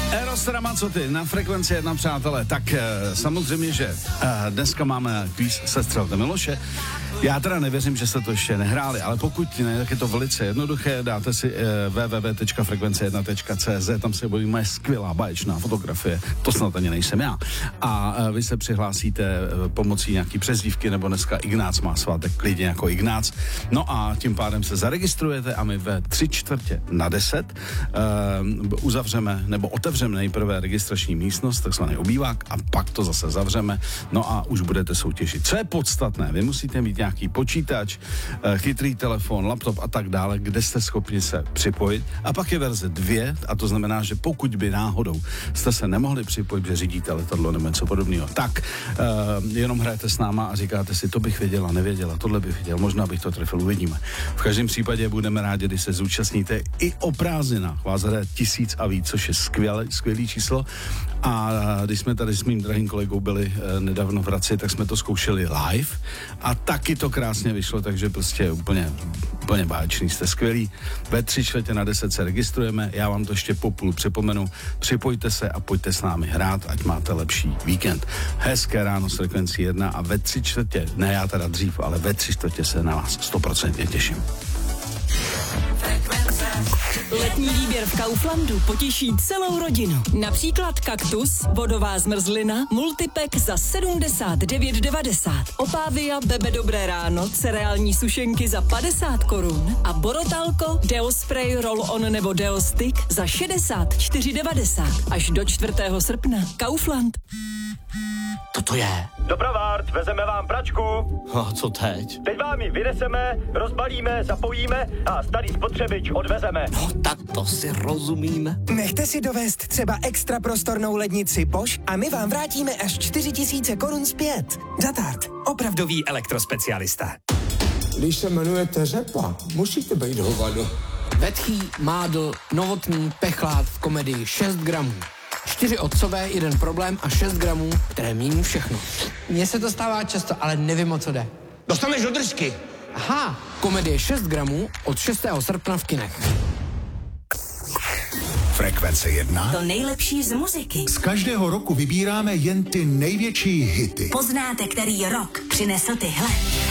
Eros Ramazzotti na Frekvenci 1, přátelé. Tak samozřejmě, že dneska máme kvíz Sestřelte Miloše. Já teda nevěřím, že jste to ještě nehráli, ale pokud ne, tak je to velice jednoduché. Dáte si www.frekvence1.cz, tam se objeví moje skvělá báječná fotografie, to snad ani nejsem já. A vy se přihlásíte pomocí nějaký přezdívky, nebo dneska Ignác má svátek, klidně jako Ignác. No a tím pádem se zaregistrujete a my ve 9:45 uzavřeme, nebo otevřeme nejprve registrační místnost, takzvaný obývák, a pak to zase zavřeme. No a už budete soutěžit. Co je podstatné? Vy musíte mít nějaký počítač, chytrý telefon, laptop a tak dále, kde jste schopni se připojit. A pak je verze 2, a to znamená, že pokud by náhodou jste se nemohli připojit, že řídíte letadlo nebo něco podobného, tak jenom hrajete s náma a říkáte si, to bych věděla, nevěděla, tohle bych věděl, možná bych to trefil, uvidíme. V každém případě budeme rádi, když se zúčastníte. I o prázdninách vás hraje 1000 a víc, což je skvělý číslo. A když jsme tady s mým drahým kolegou byli nedávno v Hradci, tak jsme to zkoušeli live a taky to krásně vyšlo, takže prostě úplně báječný, jste skvělí. Ve 9:45 se registrujeme, já vám to ještě po půl připomenu. Připojte se a pojďte s námi hrát, ať máte lepší víkend. Hezké ráno s Frekvencí 1 a ve 3/4, ne já teda dřív, ale ve 3/4 se na vás 100% těším. Letní výběr v Kauflandu potěší celou rodinu. Například kaktus, vodová zmrzlina, multipack za 79,90. Opávia, Bebe Dobré ráno, cereální sušenky za 50 korun a Borotalko, Deo Spray, Roll-On nebo Deo Stick za 64,90. Až do 4. srpna. Kaufland. To je. Dopravárd, vezeme vám pračku. A co teď? Teď vám ji vyneseme, rozbalíme, zapojíme a starý spotřebič odvezeme. No tak to si rozumíme. Nechte si dovést třeba extra prostornou lednici Bosch a my vám vrátíme až 4 000 korun zpět. Zatart, opravdový elektrospecialista. Když se jmenujete Řepa, musíte být hovado. Vetchý, mádl, novotný, pechlát v komedii 6 gramů. 4 otcové, 1 problém a 6 gramů, které mění všechno. Mně se to stává často, ale nevím, o co jde. Dostaneš do držky. Aha, komedie 6 gramů od 6. srpna v kinech. Frekvence 1. To nejlepší z muziky. Z každého roku vybíráme jen ty největší hity. Poznáte, který rok přinesl tyhle.